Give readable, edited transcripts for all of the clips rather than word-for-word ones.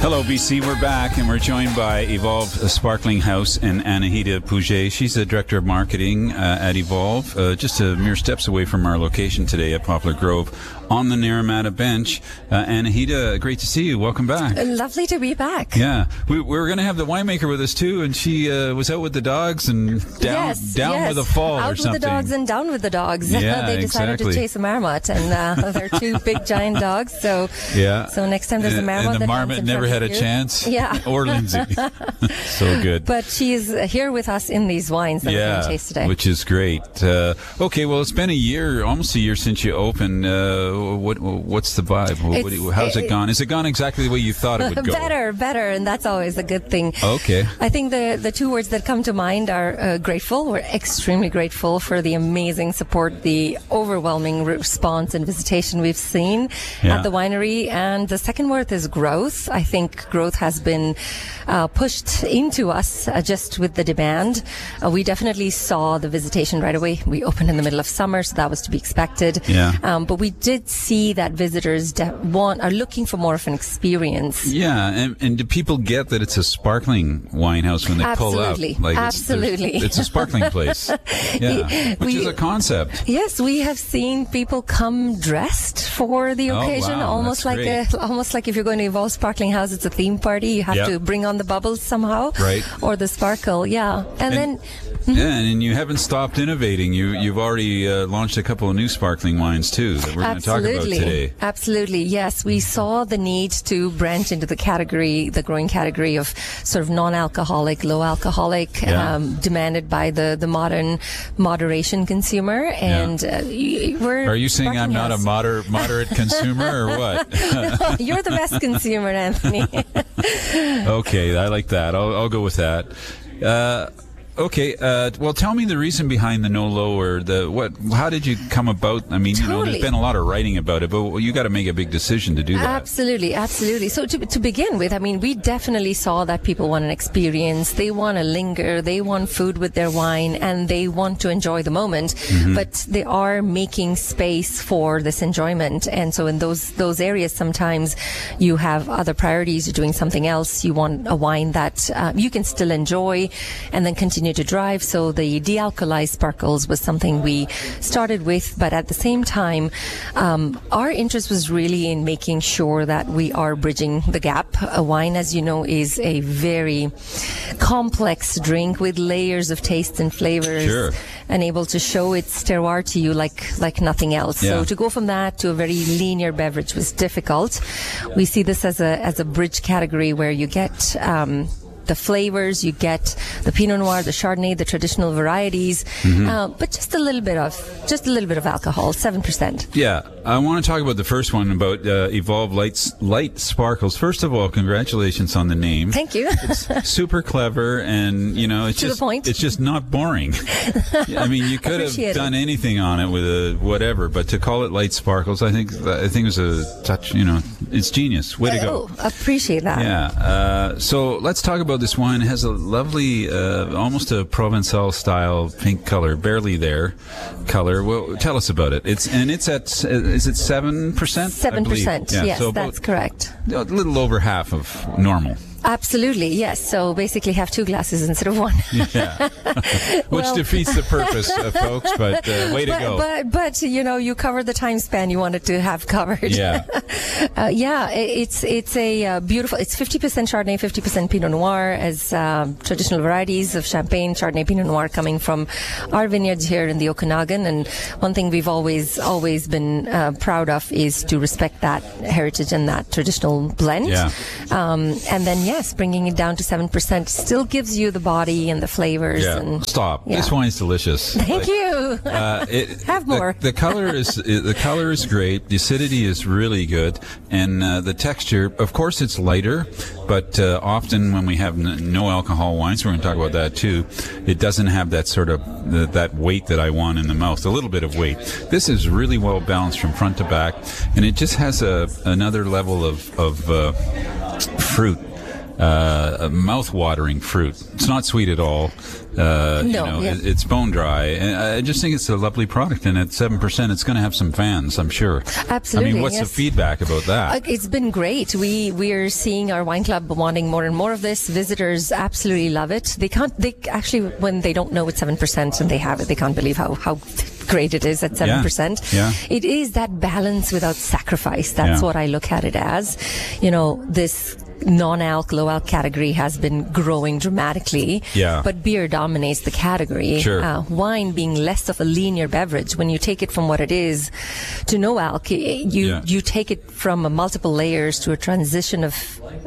Hello, BC. We're back, and we're joined by Evolve Sparkling House and Anahita Pouget. She's the Director of Marketing at Evolve, just a mere steps away from our location today at Poplar Grove on the Naramata Bench. Anahita, great to see you. Welcome back. Lovely to be back. Yeah. We were going to have the winemaker with us, too, and she was out with the dogs and down with a fall out or something. Out with the dogs and down with the dogs. Yeah, they decided to chase a marmot, and they're two big, giant dogs. So next time there's a marmot. And the marmot never had a chance. Yeah. Or Lindsay. So good. But she's here with us in these wines that we're going to taste today. Which is great. Okay, well, it's been almost a year since you opened. What's the vibe? How's it gone? Is it gone exactly the way you thought it would go? Better, and that's always a good thing. Okay. I think the two words that come to mind are grateful. We're extremely grateful for the amazing support, the overwhelming response and visitation we've seen at the winery. And the second word is growth. I think growth has been pushed into us just with the demand. We definitely saw the visitation right away. We opened in the middle of summer, so that was to be expected. Yeah. But we did see that visitors are looking for more of an experience. Yeah, and do people get that it's a sparkling wine house when they pull out? Absolutely. It's a sparkling place. Yeah, which is a concept. Yes, we have seen people come dressed for the occasion, wow, almost like if you're going to Evolve Sparkling House, it's a theme party. You have to bring on the bubbles somehow, right? Or the sparkle, and you haven't stopped innovating. You've already launched a couple of new sparkling wines too that we're going to talk about today. Absolutely, yes. We saw the need to branch into the growing category of sort of non-alcoholic, low-alcoholic, demanded by the modern moderation consumer. And Are you saying I'm not a moderate consumer or what? You're the best consumer, Anthony. Okay, I like that. I'll go with that. Okay, well, tell me the reason behind the no low or how did you come about? I mean, there's been a lot of writing about it, but you got to make a big decision to do that. Absolutely. So to begin with, I mean, we definitely saw that people want an experience. They want to linger. They want food with their wine, and they want to enjoy the moment. Mm-hmm. But they are making space for this enjoyment. And so in those areas, sometimes you have other priorities. You're doing something else. You want a wine that you can still enjoy and then continue to drive. So the de-alkalized sparkles was something we started with, but at the same time, our interest was really in making sure that we are bridging the gap. A wine, as you know, is a very complex drink with layers of tastes and flavors, and able to show its terroir to you like nothing else. Yeah. So to go from that to a very linear beverage was difficult. We see this as a bridge category where you get the flavors, you get the Pinot Noir, the Chardonnay, the traditional varieties, but just a little bit of alcohol, 7%. Yeah, I want to talk about the first one, about Evolve Light Sparkles. First of all, congratulations on the name. Thank you. It's super clever, and it's to the point. It's just not boring. I mean, you could have done anything on it with a whatever, but to call it Light Sparkles, I think it was a touch. It's genius. Way to go. Appreciate that. Yeah. So let's talk about this wine. It has a lovely, almost a Provençal style pink color, barely there color. Well, tell us about it. Is it 7%? 7%. Yeah, yes, so that's correct. A little over half of normal. Absolutely, yes. So basically have two glasses instead of one. Yeah. Which defeats the purpose, folks, but way to go. But you covered the time span you wanted to have covered. Yeah. It's a beautiful, it's 50% Chardonnay, 50% Pinot Noir as traditional varieties of Champagne, Chardonnay, Pinot Noir coming from our vineyards here in the Okanagan. And one thing we've always been proud of is to respect that heritage and that traditional blend. Yeah. And then, yes, bringing it down to 7% still gives you the body and the flavors. Yeah. And, Stop. Yeah. This wine's delicious. Thank you. Have more. The color is great. The acidity is really good, and the texture. Of course, it's lighter, but often when we have no alcohol wines, we're going to talk about that too. It doesn't have that sort of that weight that I want in the mouth. A little bit of weight. This is really well balanced from front to back, and it just has another level of fruit. mouth-watering fruit. It's not sweet at all. It's bone dry. And I just think it's a lovely product. And at 7%, it's going to have some fans, I'm sure. Absolutely. I mean, what's the feedback about that? It's been great. We're seeing our wine club wanting more and more of this. Visitors absolutely love it. They actually, when they don't know it's 7% and they have it, they can't believe how great it is at 7%. Yeah. It is that balance without sacrifice. That's what I look at it as. This non-alc, low-alc category has been growing dramatically, but beer dominates the category. Sure. Wine being less of a linear beverage, when you take it from what it is to no-alc, you take it from multiple layers to a transition of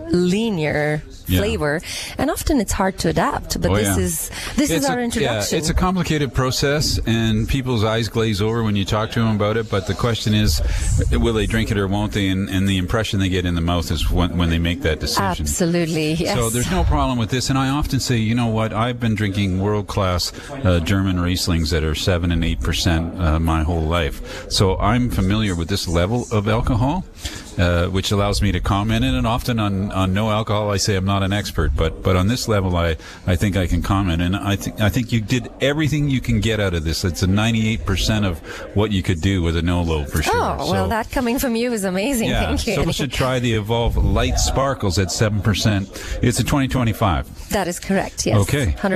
linear flavor, and often it's hard to adapt, but this is our introduction. It's a complicated process, and people's eyes glaze over when you talk to them about it, but the question is, will they drink it or won't they? And the impression they get in the mouth is when they make that decision. Absolutely, yes. So there's no problem with this, and I often say, you know what, I've been drinking world-class German Rieslings that are 7 and 8% my whole life. So I'm familiar with this level of alcohol, which allows me to comment in it. And often on no alcohol, I say I'm not an expert, but on this level, I think I can comment. And I think you did everything you can get out of this. It's a 98% of what you could do with a no-low for sure. Oh, well, that coming from you is amazing. Thank you. People should try the Evolve Light Sparkles at 7%. It's a 2025. That is correct, yes. Okay. 100%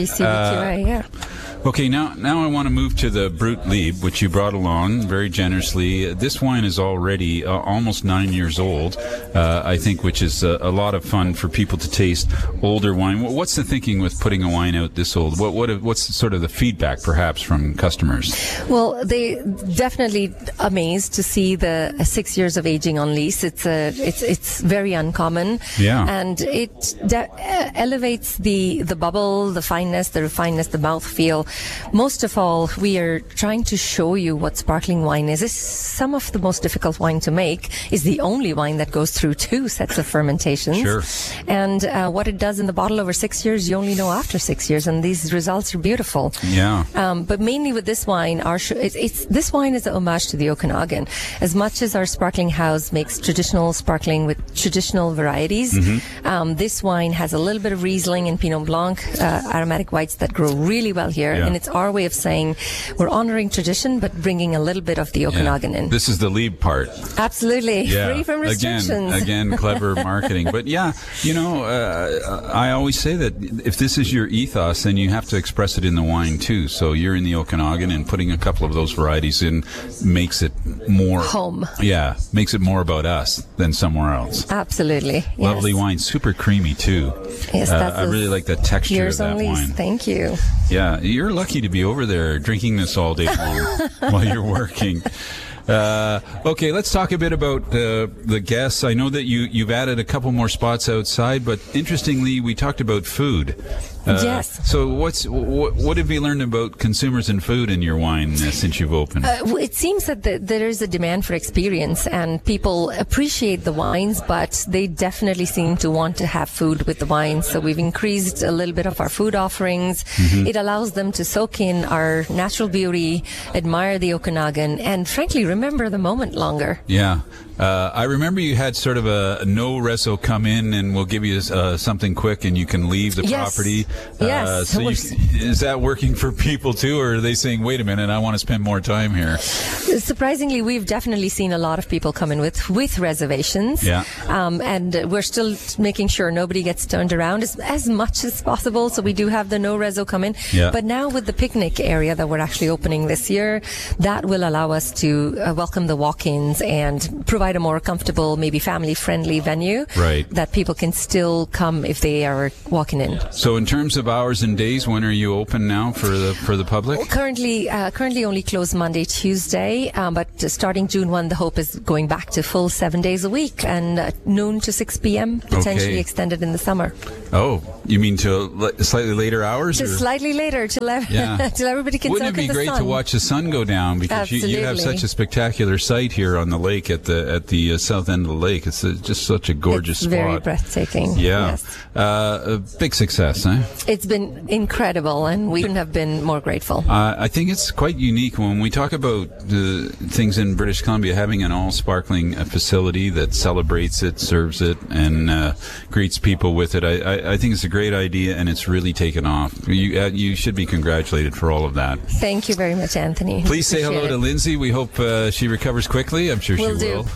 BCBQA, yeah. Okay, now I want to move to the Brut Lieb, which you brought along very generously. This wine is already almost 9 years old, I think, which is a lot of fun for people to taste older wine. What's the thinking with putting a wine out this old? What's sort of the feedback, perhaps, from customers? Well, they definitely amazed to see the 6 years of aging on lease. It's very uncommon, and it elevates the bubble, the fineness, the refinedness, the mouthfeel. Most of all, we are trying to show you what sparkling wine is. It's some of the most difficult wine to make. Is the only wine that goes through 2 sets of fermentations. Sure. And what it does in the bottle over 6 years, you only know after 6 years, and these results are beautiful. Yeah. But mainly with this wine, this wine is a homage to the Okanagan. As much as our sparkling house makes traditional sparkling with traditional varieties, this wine has a little bit of Riesling and Pinot Blanc, aromatic whites that grow really well here. And it's our way of saying we're honoring tradition, but bringing a little bit of the Okanagan in. This is the Lieb part. Absolutely. Free from restrictions. Again, clever marketing. But I always say that if this is your ethos, then you have to express it in the wine too. So you're in the Okanagan, and putting a couple of those varieties in makes it more home. Yeah, makes it more about us than somewhere else. Absolutely. Yes. Lovely wine, super creamy too. Yes, I really like the texture of that wine. Thank you. Yeah, you're lucky to be over there drinking this all day long while you're working. Okay, let's talk a bit about the guests. I know that you've added a couple more spots outside, but interestingly, we talked about food. Yes. So what have you learned about consumers and food in your wine since you've opened? It seems that there is a demand for experience, and people appreciate the wines, but they definitely seem to want to have food with the wines. So we've increased a little bit of our food offerings. It allows them to soak in our natural beauty, admire the Okanagan, and frankly, remember the moment longer. Yeah. I remember you had sort of a no reso come in and we'll give you something quick and you can leave the property. Yes. So is that working for people too, or are they saying, wait a minute, I want to spend more time here? Surprisingly, we've definitely seen a lot of people come in with reservations. Yeah. And we're still making sure nobody gets turned around as much as possible. So we do have the no reso come in. Yeah. But now with the picnic area that we're actually opening this year, that will allow us to welcome the walk-ins and provide a more comfortable, maybe family-friendly venue that people can still come if they are walking in. So in terms of hours and days, when are you open now for the public? Well, currently only closed Monday, Tuesday, but starting June 1, the hope is going back to full 7 days a week and noon to 6 p.m., potentially extended in the summer. Oh, you mean to slightly later hours? Just slightly later, till everybody can soak in the sun. Wouldn't it be great to watch the sun go down, because you have such a spectacular sight here on the lake at the at the south end of the lake. It's just such a gorgeous spot. Very breathtaking. Yeah. Yes. A big success, eh? It's been incredible, and we couldn't have been more grateful. I think it's quite unique when we talk about things in British Columbia, having an all-sparkling facility that celebrates it, serves it, and greets people with it. I think it's a great idea, and it's really taken off. You should be congratulated for all of that. Thank you very much, Anthony. Please say hello to Lindsay. We hope she recovers quickly. I'm sure she will.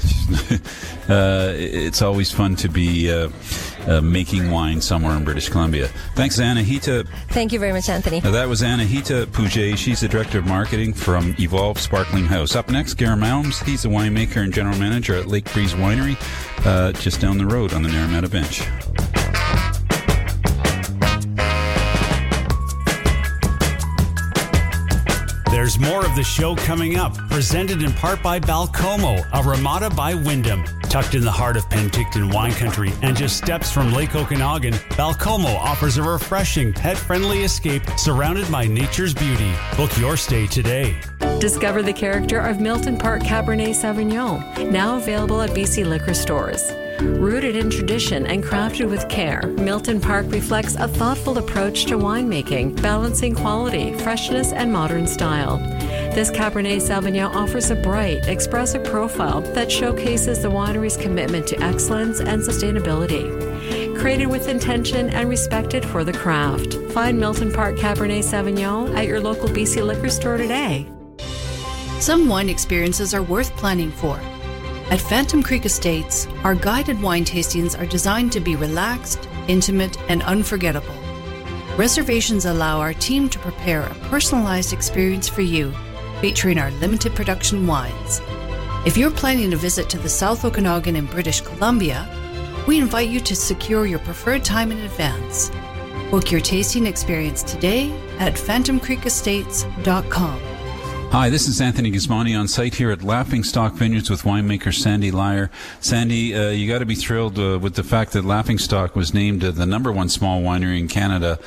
It's always fun to be making wine somewhere in British Columbia. Thanks, Anahita. Thank you very much, Anthony. That was Anahita Pouget. She's the Director of Marketing from Evolve Sparkling House. Up next, Garen Malms. He's the winemaker and general manager at Lake Breeze Winery, just down the road on the Naramata Bench. There's more of the show coming up, presented in part by Balcomo, a Ramada by Wyndham. Tucked in the heart of Penticton wine country and just steps from Lake Okanagan, Balcomo offers a refreshing, pet-friendly escape surrounded by nature's beauty. Book your stay today. Discover the character of Milton Park Cabernet Sauvignon, now available at BC liquor stores. Rooted in tradition and crafted with care, Milton Park reflects a thoughtful approach to winemaking, balancing quality, freshness, and modern style. This Cabernet Sauvignon offers a bright, expressive profile that showcases the winery's commitment to excellence and sustainability. Created with intention and respected for the craft. Find Milton Park Cabernet Sauvignon at your local BC liquor store today. Some wine experiences are worth planning for. At Phantom Creek Estates, our guided wine tastings are designed to be relaxed, intimate, and unforgettable. Reservations allow our team to prepare a personalized experience for you, featuring our limited production wines. If you're planning a visit to the South Okanagan in British Columbia, we invite you to secure your preferred time in advance. Book your tasting experience today at phantomcreekestates.com. Hi, this is Anthony Gismondi on site here at Laughing Stock Vineyards with winemaker Sandy Lyer. Sandy, you got to be thrilled with the fact that Laughing Stock was named the number one small winery in Canada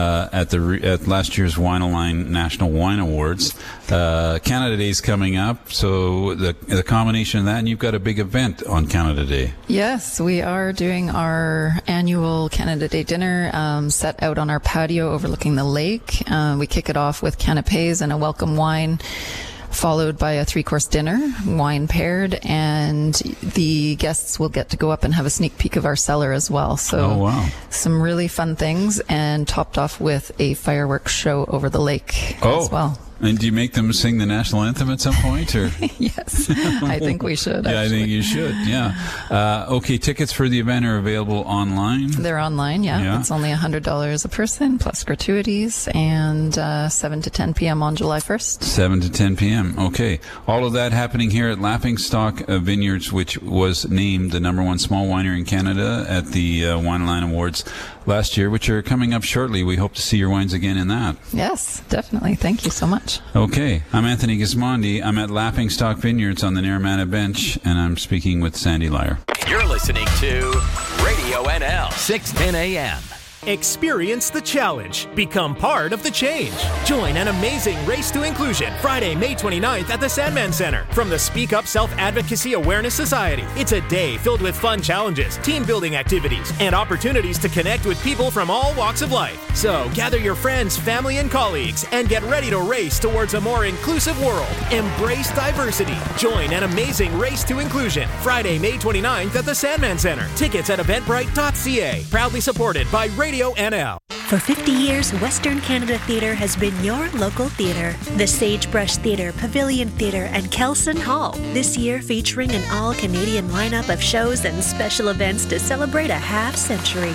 at last year's Wine-A-Line National Wine Awards. Canada Day is coming up, so the combination of that, and you've got a big event on Canada Day. Yes, we are doing our annual Canada Day dinner set out on our patio overlooking the lake. We kick it off with canapes and a welcome wine, followed by a 3-course dinner, wine paired, and the guests will get to go up and have a sneak peek of our cellar as well. So some really fun things, and topped off with a fireworks show over the lake as well. And do you make them sing the national anthem at some point? Or Yes, I think we should. Yeah, I think you should, yeah. Okay, tickets for the event are available online? They're online, yeah. It's only $100 a person, plus gratuities, and 7 to 10 p.m. on July 1st. 7 to 10 p.m., okay. All of that happening here at Laughing Stock Vineyards, which was named the number one small winery in Canada at the Wine-A-Line Awards last year, which are coming up shortly. We hope to see your wines again in that. Yes, definitely. Thank you so much. Okay, I'm Anthony Gismondi. I'm at Laughing Stock Vineyards on the Naramata Bench, and I'm speaking with Sandy Lyer. You're listening to Radio NL, 610 AM. Experience the challenge. Become part of the change. Join an amazing Race to Inclusion Friday, May 29th at the Sandman Center from the Speak Up Self-Advocacy Awareness Society. It's a day filled with fun challenges, team-building activities, and opportunities to connect with people from all walks of life. So gather your friends, family, and colleagues and get ready to race towards a more inclusive world. Embrace diversity. Join an amazing Race to Inclusion Friday, May 29th at the Sandman Center. Tickets at eventbrite.ca. Proudly supported by Radio NL. For 50 years, Western Canada Theatre has been your local theatre. The Sagebrush Theatre, Pavilion Theatre, and Kelson Hall. This year featuring an all-Canadian lineup of shows and special events to celebrate a half-century.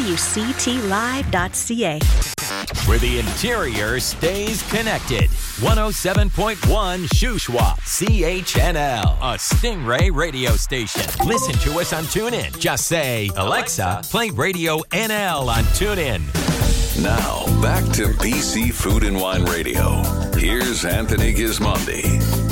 WCTLive.ca. Where the interior stays connected. 107.1 Shuswap, CHNL, a Stingray radio station. Listen to us on TuneIn. Just say, Alexa, play Radio NL on TuneIn. Now, back to BC Food and Wine Radio. Here's Anthony Gismondi.